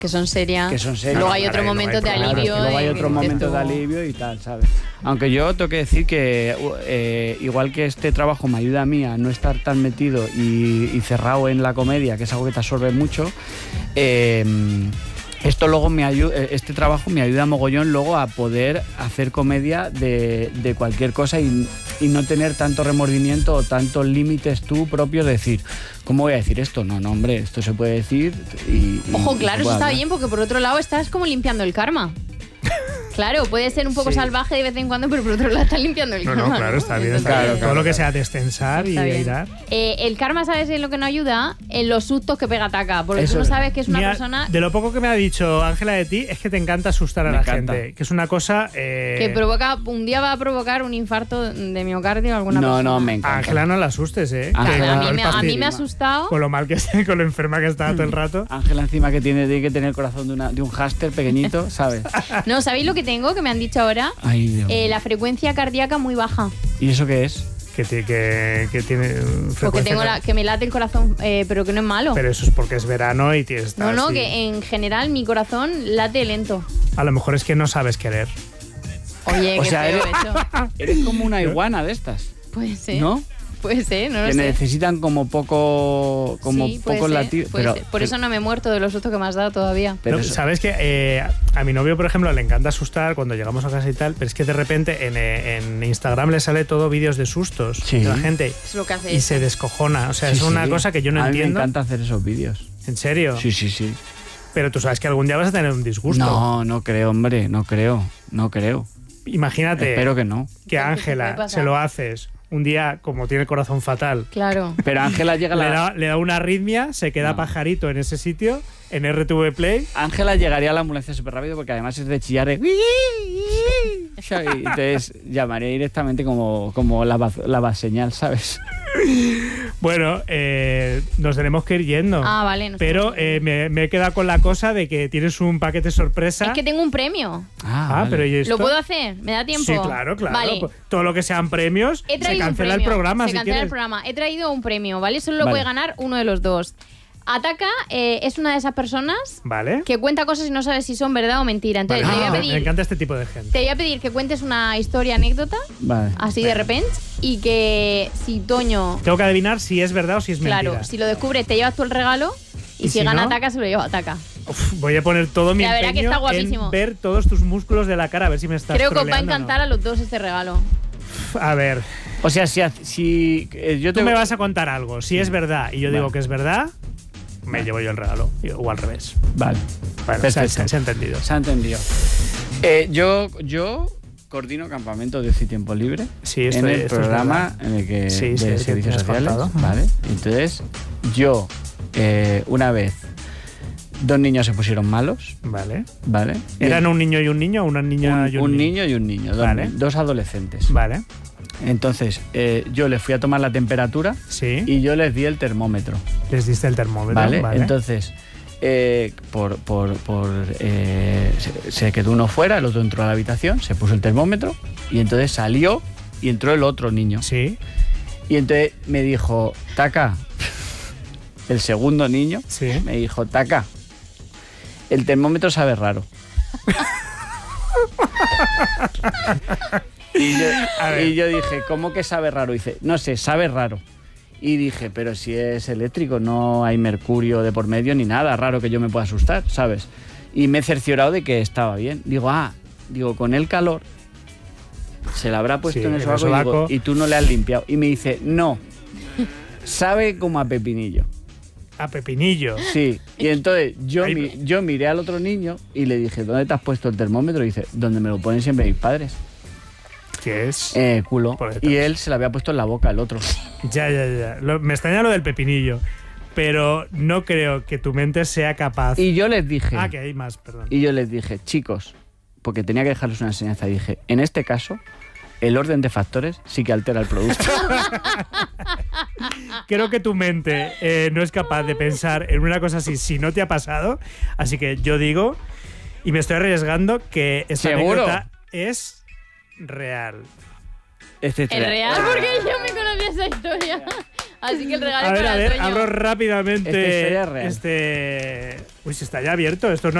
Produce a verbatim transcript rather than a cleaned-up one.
Que son serias. Que son serias. Luego hay otro momento de alivio. Luego hay otro momento de alivio y tal, ¿sabes? Aunque yo tengo que decir que eh, igual que este trabajo me ayuda a mí a no estar tan metido y, y cerrado en la comedia, que es algo que te absorbe mucho, eh, esto luego me ayuda, este trabajo me ayuda mogollón luego a poder hacer comedia de, de cualquier cosa y, y no tener tanto remordimiento o tantos límites tú propios de decir, ¿cómo voy a decir esto? No, no, hombre, esto se puede decir y... Ojo, y, claro, y eso está hablar. bien porque por otro lado estás como limpiando el karma. Claro, puede ser un poco Sí. salvaje de vez en cuando, pero por otro lado estás limpiando el No, karma. no, claro, está bien. Entonces, Está bien. Claro, Todo claro, lo que claro. sea destensar y Está bien. airar. Eh, el karma, ¿sabes en lo que no ayuda? En los sustos que pega Taka. Porque Eso tú no es. sabes que es una Mira, persona de lo poco que me ha dicho Ángela de ti es que te encanta asustar a Me la encanta. gente. Que es una cosa... eh, que provoca, un día va a provocar un infarto de miocardio a alguna No, persona. no, me A encanta. Ángela no la asustes, ¿eh? Ángela, Que A con mí, el me, a mí pastel- me ha asustado. Con lo mal que está, con lo enferma que está todo el rato. Ángela encima que tiene, tiene que tener el corazón de, una, de un hámster pequeñito, ¿sabes? No, ¿sabéis lo que tengo? Que me han dicho ahora. Ay, Dios. Eh, la frecuencia cardíaca muy baja. ¿Y eso qué es? Que, te- que, que tiene uh, Porque frecuencia tengo la, cardíaca. que me late el corazón, eh, pero que no es malo. Pero eso es porque es verano y tienes... no, no, que en general mi corazón late lento. A lo mejor es que no sabes querer. Oye, O qué sea, feo eres- eso. Eres como una iguana de estas, Puede ser. ¿no? Puede ser, no lo Que sé. necesitan como poco, como Sí, puede poco ser, latidos. puede Pero, ser. Por eso no me he muerto de los sustos que me has dado todavía. pero No, eso- Sabes que eh, a mi novio, por ejemplo, le encanta asustar cuando llegamos a casa y tal, pero es que de repente en, eh, en Instagram le sale todo vídeos de sustos Sí. de la gente Es lo que hace y eso. se descojona. O sea, Sí, es una sí. cosa que yo no a mí entiendo. me encanta hacer esos vídeos. ¿En serio? Sí, sí, sí. Pero tú sabes que algún día vas a tener un disgusto. No, no creo, hombre, no creo, no creo. Imagínate Espero que no. que a Porque se puede Ángela pasar. se lo haces un día, como tiene el corazón fatal, Claro. Pero Ángela llega a le la... da, le da una arritmia, se queda No. pajarito en ese sitio, en R T V Play. Ángela llegaría a la ambulancia súper rápido porque además es de chillar. de- Entonces llamaría directamente como, como la, baz- la baseñal, ¿sabes? Bueno, eh, nos tenemos que ir yendo. Ah, vale. no sé. Pero eh, me, me he quedado con la cosa de que tienes un paquete sorpresa. Es que tengo un premio. Ah, vale. pero ¿y esto? ¿Lo puedo hacer? ¿Me da tiempo? Sí, claro, claro. Vale. Pues todo lo que sean premios, He se traído un cancela el premio. programa Se si cancela quieres. el programa. He traído un premio, ¿vale? Solo lo Vale. puede ganar uno de los dos. Ataka eh, es una de esas personas Vale. que cuenta cosas y no sabe si son verdad o mentira. Entonces, Vale. te, voy a Ah, me pedir, encanta este tipo de gente. te voy a pedir que cuentes una historia, anécdota, Vale. así de repente, y que si Toño, Tengo que adivinar si es verdad o si es mentira. claro, si lo descubre, te llevas tú el regalo, y, ¿Y si, si gana no? Ataka, se lo lleva Ataka. Uf, voy a poner todo mi La verdad que empeño está guapísimo. en ver todos tus músculos de la cara, a ver si me estás Creo que os va a troleando o encantar no. a los dos este regalo. A ver, O sea, si, si eh, yo tú te me vas a contar algo. Si es verdad y yo digo Vale. que es verdad, me llevo yo el regalo. O al revés. Vale. Vale, se, Perfecto. se- se ha entendido. Se ha entendido. Eh, yo, yo coordino campamentos de ocio y tiempo libre Sí, en esto, el esto es programa verdad. en el que Sí, sí, de el que servicios me has sociales. contado. Vale. Entonces, yo eh, una vez dos niños se pusieron malos, Vale. ¿vale? ¿Eran un niño y un niño o una niña un, y un, un niño y un niño, dos, Vale. dos adolescentes. Vale. Entonces, eh, yo les fui a tomar la temperatura Sí. y yo les di el termómetro, Les diste el termómetro. ¿vale? Vale. Entonces, eh, por, por, por, eh, se, se quedó uno fuera, el otro entró a la habitación, se puso el termómetro y entonces salió y entró el otro niño. Sí. Y entonces me dijo, Taka, el segundo niño, Sí. me dijo, Taka, el termómetro sabe raro. y, yo, A ver. y yo dije, ¿cómo que sabe raro? Y dice, no sé, sabe raro. Y dije, pero si es eléctrico, no hay mercurio de por medio ni nada raro que yo me pueda asustar, ¿sabes? Y me he cerciorado de que estaba bien. Digo, ah, digo, con el calor se la habrá puesto Sí, en el en sobaco, el y, digo, sobaco. y tú no le has limpiado. Y me dice, no, sabe como a pepinillo. A pepinillo. Sí, y entonces yo, Ay, mi- yo miré al otro niño y le dije, ¿dónde te has puesto el termómetro? Y dice, donde me lo ponen siempre mis padres. ¿Qué es? Eh, culo. Por detrás. Y él se lo había puesto en la boca, el otro. Ya, ya, ya. Lo- me extraña lo del pepinillo. Pero no creo que tu mente sea capaz. Y yo les dije, Ah, que hay más, perdón. y yo les dije, chicos, porque tenía que dejarles una enseñanza, y dije, en este caso, el orden de factores sí que altera el producto. Creo que tu mente eh, no es capaz de pensar en una cosa así si no te ha pasado. Así que yo digo, y me estoy arriesgando, que esta ¿Seguro? anécdota es real. Este Es real porque yo me conocía esa historia. Así que el regalo A ver, para a el ver, sueño. abro rápidamente Este sería real. este... Uy, si está ya abierto. Esto no